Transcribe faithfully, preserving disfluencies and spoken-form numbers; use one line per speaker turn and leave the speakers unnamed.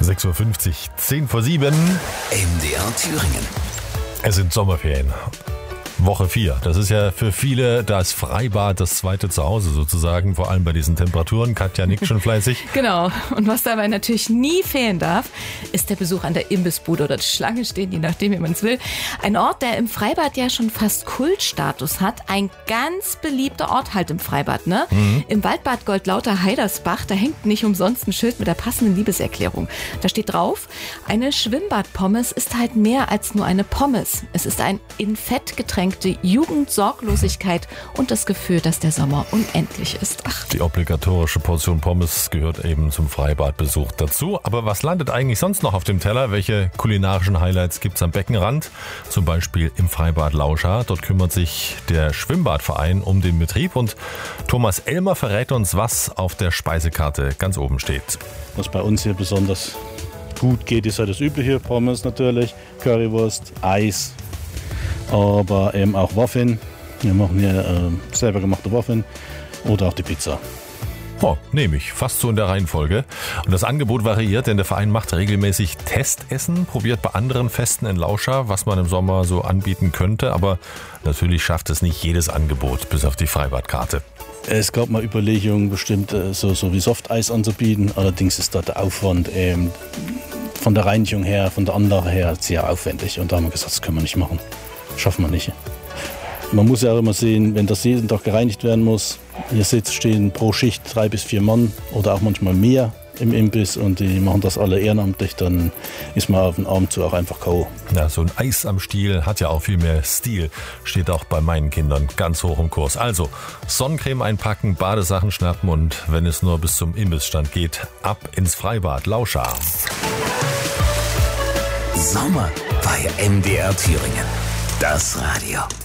sechs Uhr fünfzig, zehn vor sieben.
M D R Thüringen.
Es sind Sommerferien. Woche vier. Das ist ja für viele das Freibad, das zweite Zuhause sozusagen, vor allem bei diesen Temperaturen. Katja nickt schon fleißig.
Genau. Und was dabei natürlich nie fehlen darf, ist der Besuch an der Imbissbude oder die Schlange stehen, je nachdem, wie man es will. Ein Ort, der im Freibad ja schon fast Kultstatus hat. Ein ganz beliebter Ort halt im Freibad, ne? Mhm. Im Waldbad Goldlauter-Heidersbach, da hängt nicht umsonst ein Schild mit der passenden Liebeserklärung. Da steht drauf, eine Schwimmbadpommes ist halt mehr als nur eine Pommes. Es ist ein in Fett getränkte Jugendsorglosigkeit und das Gefühl, dass der Sommer unendlich ist. Ach.
Die obligatorische Portion Pommes gehört eben zum Freibadbesuch dazu. Aber was landet eigentlich sonst noch auf dem Teller? Welche kulinarischen Highlights gibt's am Beckenrand? Zum Beispiel im Freibad Lauscha. Dort kümmert sich der Schwimmbadverein um den Betrieb und Thomas Elmer verrät uns, was auf der Speisekarte ganz oben steht.
Was bei uns hier besonders gut geht, ist halt das übliche, Pommes natürlich, Currywurst, Eis, aber eben auch Waffeln. Wir machen hier äh, selber gemachte Waffeln oder auch die Pizza.
Oh, nehme ich. Fast so in der Reihenfolge. Und das Angebot variiert, denn der Verein macht regelmäßig Testessen, probiert bei anderen Festen in Lauscha, was man im Sommer so anbieten könnte. Aber natürlich schafft es nicht jedes Angebot, bis auf die Freibadkarte.
Es gab mal Überlegungen, bestimmt äh, so, so wie Softeis anzubieten. Allerdings ist da der Aufwand ähm, von der Reinigung her, von der Anlage her sehr aufwendig. Und da haben wir gesagt, das können wir nicht machen. Schaffen wir nicht. Man muss ja auch immer sehen, wenn das jeden Tag gereinigt werden muss. Hier stehen pro Schicht drei bis vier Mann oder auch manchmal mehr im Imbiss und die machen das alle ehrenamtlich, dann ist man auf den Abend zu auch einfach K O.
Ja, so ein Eis am Stiel hat ja auch viel mehr Stil. Steht auch bei meinen Kindern ganz hoch im Kurs. Also Sonnencreme einpacken, Badesachen schnappen und wenn es nur bis zum Imbissstand geht, ab ins Freibad Lauscha.
Sommer bei M D R Thüringen. Das Radio.